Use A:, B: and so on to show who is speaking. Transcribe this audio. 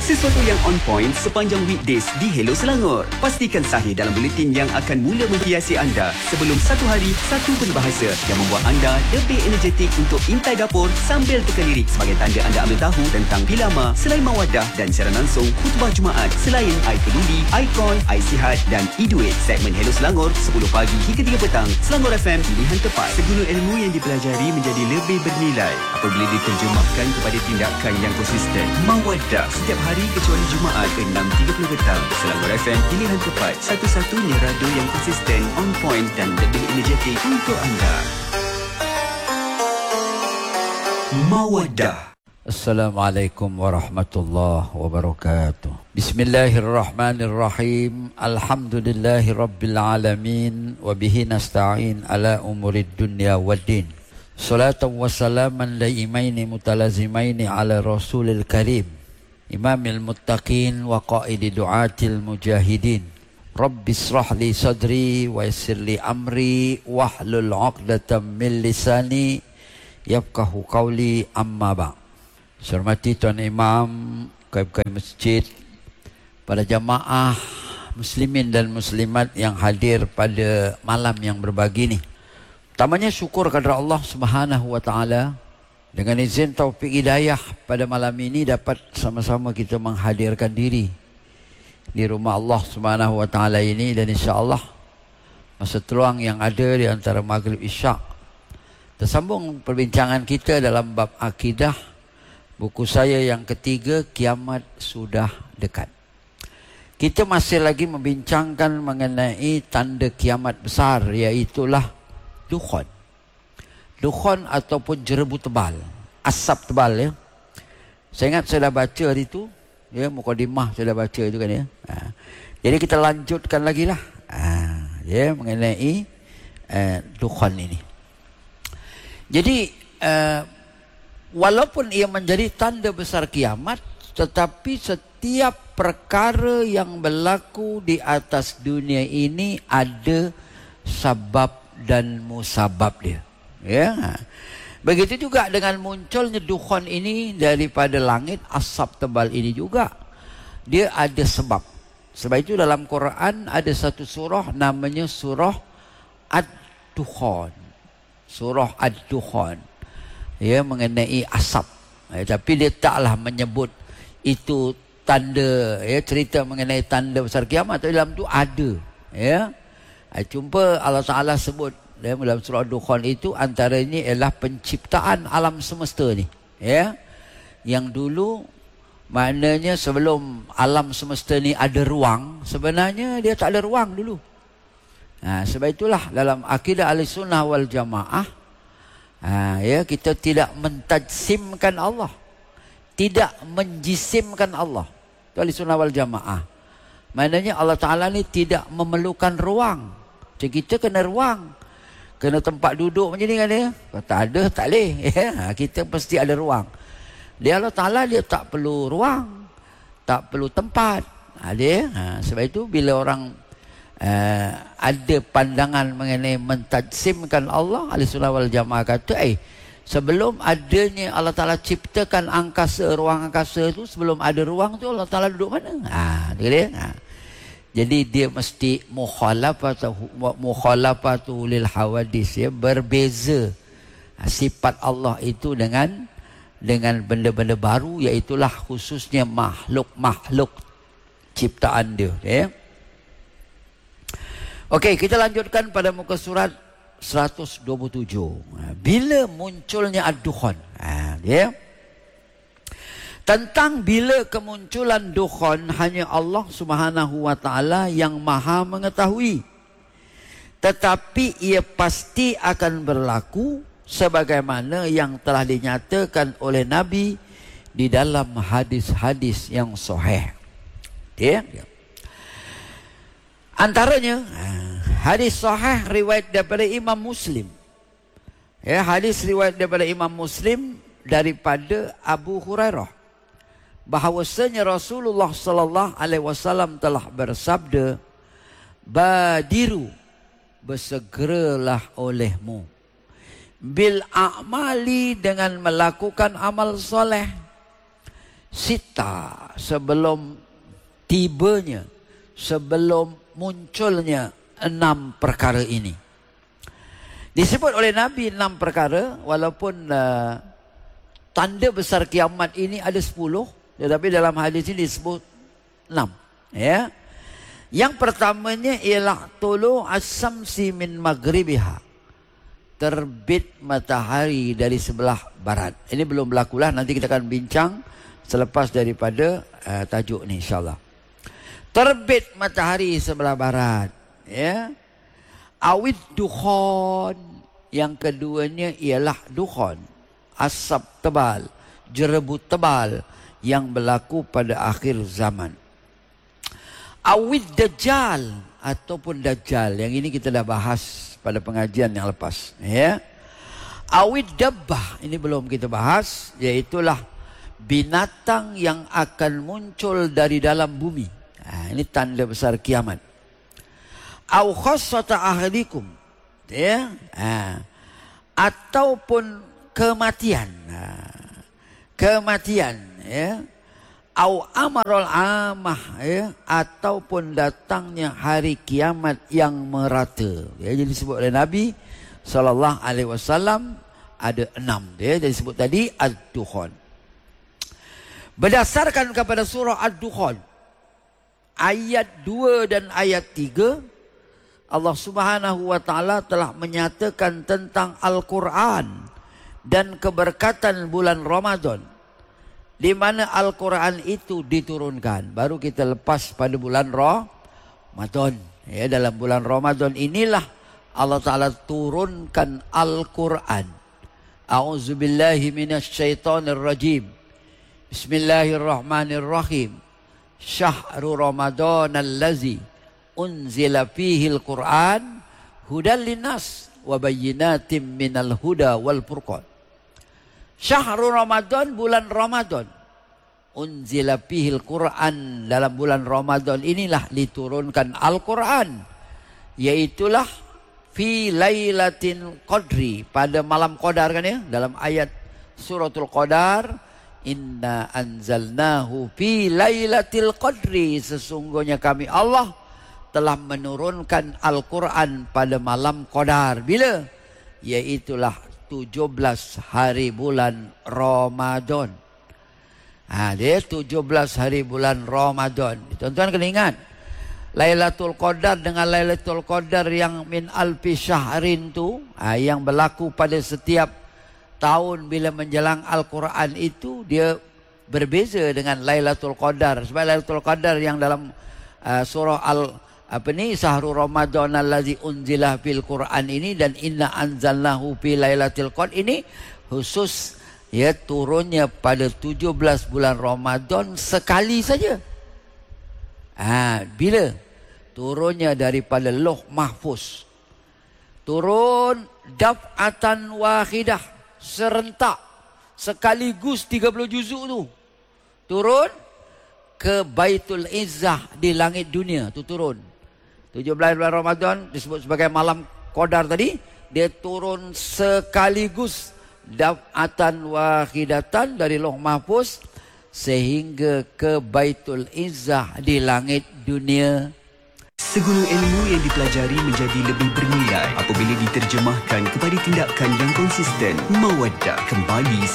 A: Sesuatu yang on point sepanjang weekdays di Hello Selangor. Pastikan sahih dalam buletin yang akan mula menghiasi anda sebelum satu hari, satu peribahasa yang membuat anda lebih energetik untuk intai dapur sambil teka lirik sebagai tanda anda ambil tahu tentang Bilama selain Mawadah dan siaran langsung khutbah Jumaat selain I Peduli, I Call, I Sihat dan iDuit. Segmen Hello Selangor 10 pagi hingga 3 petang. Selangor FM, pilihan tepat. Segunung ilmu yang dipelajari menjadi lebih bernilai apabila diterjemahkan kepada tindakan yang konsisten. Mawadah setiap hari kecuali Jumaat 6.30 petang. Selangor FM, pilihan tepat. Satu-satunya radio yang konsisten, on point dan lebih energetik untuk anda. Mawadah.
B: Assalamualaikum warahmatullahi wabarakatuh. Bismillahirrahmanirrahim. Alhamdulillahi rabbil alamin. Wabihi nasta'in ala umurid dunya waddin. Salatan wa salaman laimaini mutalazimaini ala rasulil karim, imamil muttaqin wa qaidi du'atil mujahidin. Rabbi israh li sadri wa yassir li amri wahlul 'uqdatam min lisani yafqahu qawli, amma ba'. Saya hormati Tuan Imam, Kaib-Kaib Masjid, para jamaah muslimin dan muslimat yang hadir pada malam yang berbagi ni. Pertamanya syukur kepada Allah Subhanahu wa taala dengan izin taufik hidayah pada malam ini dapat sama-sama kita menghadirkan diri di rumah Allah Subhanahu wa taala ini, dan insya-Allah masa terluang yang ada di antara maghrib isyak tersambung perbincangan kita dalam bab akidah. Buku saya yang ketiga, Kiamat Sudah Dekat. Kita masih lagi membincangkan mengenai tanda kiamat besar, iaitulah Dukhan. Dukhan ataupun jerebu tebal, asap tebal ya. Saya ingat saya dah baca hari itu ya, mukadimah saya dah baca itu kan ya. Jadi kita lanjutkan lagi lah ya, mengenai Dukhan ini. Jadi walaupun ia menjadi tanda besar kiamat, tetapi setiap perkara yang berlaku di atas dunia ini ada sabab dan musabab dia. Ya. Begitu juga dengan munculnya dukhan ini daripada langit, asap tebal ini juga dia ada sebab. Sebab itu dalam Quran ada satu surah namanya surah Ad-Dukhan. Surah Ad-Dukhan. Ya, mengenai asap. Tapi dia taklah menyebut itu tanda, ya, cerita mengenai tanda besar kiamat. Tapi dalam tu ada, ya. Jumpa Allah Ta'ala sebut dalam surah Dukhan itu antaranya ialah penciptaan alam semesta ni, ya. Yang dulu maknanya sebelum alam semesta ni ada ruang, sebenarnya dia tak ada ruang dulu. Sebab itulah dalam akidah Ahlussunnah wal Jamaah, ya, kita tidak mentajsimkan Allah, tidak menjisimkan Allah. Itu Ahlussunnah wal Jamaah. Maknanya Allah Ta'ala ni tidak memerlukan ruang. Macam kita kena ruang, kena tempat duduk macam ni kan ya. Kalau tak ada, tak boleh ya. Kita mesti ada ruang. Dia Allah Ta'ala dia tak perlu ruang, tak perlu tempat. Dia sebab itu bila orang ada pandangan mengenai mentajsimkan Allah, Ahlussunnah wal Jamaah kata sebelum adanya Allah Ta'ala ciptakan angkasa, ruang angkasa tu, sebelum ada ruang tu Allah Ta'ala duduk mana? Jadi dia mesti mukhalafatu lil hawadis, ya, berbeza sifat Allah itu dengan benda-benda baru, iaitulah khususnya makhluk-makhluk ciptaan dia, ya. Okey, kita lanjutkan pada muka surat 127. Bila munculnya ad-dukhan, ya. Tentang bila kemunculan dukhan hanya Allah Subhanahu wa taala yang Maha mengetahui. Tetapi ia pasti akan berlaku sebagaimana yang telah dinyatakan oleh Nabi di dalam hadis-hadis yang sahih. Ya. Antaranya hadis sahih riwayat daripada Imam Muslim. Ya, hadis riwayat daripada Imam Muslim daripada Abu Hurairah, bahawasanya Rasulullah sallallahu alaihi wasallam telah bersabda, "Badiru, bersegeralah olehmu, bil a'mali, dengan melakukan amal soleh, Sita, sebelum tibanya, sebelum munculnya 6 perkara ini. Disebut oleh Nabi 6 perkara, walaupun tanda besar kiamat ini ada 10, tetapi dalam hadis ini disebut 6. Ya. Yang pertamanya ialah tulu as-samsi min maghribiha. Terbit matahari dari sebelah barat. Ini belum berlakulah, nanti kita akan bincang selepas daripada tajuk ni insyaAllah. Terbit matahari sebelah barat. Ya. Awid dukhon. Yang keduanya ialah dukhon. Asap tebal, jerebut tebal yang berlaku pada akhir zaman. Awid dajjal ataupun dajjal. Yang ini kita dah bahas pada pengajian yang lepas. Ya. Awid dabbah. Ini belum kita bahas. Iaitulah binatang yang akan muncul dari dalam bumi. Ini tanda besar kiamat. Au khassata ahlikum. Ya. Ataupun kematian. Kematian. Ya. Au amarul amah. Ya. Ataupun datangnya hari kiamat yang merata. Ya, jadi disebut oleh Nabi SAW ada 6. Ya. Jadi disebut tadi ad-dukhon. Berdasarkan kepada surah ad-dukhon, ayat 2 dan ayat 3, Allah Subhanahu wa taala telah menyatakan tentang Al-Quran dan keberkatan bulan Ramadan, di mana Al-Quran itu diturunkan. Baru kita lepas pada bulan Ramadan. Ya, dalam bulan Ramadan inilah Allah Taala turunkan Al-Quran. A'udzubillahi minasyaitonirrajim. Bismillahirrahmanirrahim. Syahrul Ramadan allazi unzila fihi al-Quran hudan linnas wa bayyinatin minal huda wal furqan. Syahrul Ramadan, bulan Ramadan. Unzila fihi al-Quran, dalam bulan Ramadan inilah diturunkan Al-Quran. Yaitulah fi lailatin qadri, pada malam qadar kan ya, dalam ayat suratul Qadar. Inna anzalnahu fi lailatul qadri, sesungguhnya kami Allah telah menurunkan Al-Quran pada malam Qadar. Bila? Iaitulah 17 hari bulan Ramadan. Dia 17 hari bulan Ramadan. Tuan-tuan kena ingat, Lailatul Qadar dengan Lailatul Qadar yang min alfi syahrin tu, yang berlaku pada setiap tahun bila menjelang Al-Quran itu, dia berbeza dengan Lailatul Qadar. Sebab Lailatul Qadar yang dalam surah Syahrul Ramadan allazi unzila fil Quran ini dan inna anzalnahu fi lailatul qadr ini khusus ya turunnya pada 17 bulan Ramadan sekali saja. Bila? Turunnya daripada Lauh Mahfuz. Turun daf'atan wahidah, serentak, sekaligus 30 juzuk tu. Turun ke Baitul Izzah di langit dunia tu turun. 17 bulan Ramadan disebut sebagai malam Qadar tadi, dia turun sekaligus daf'atan wahidatan dari Lauh Mahfuz sehingga ke Baitul Izzah di langit dunia.
A: Segala ilmu yang dipelajari menjadi lebih bernilai apabila diterjemahkan kepada tindakan yang konsisten. Mawaddah kembali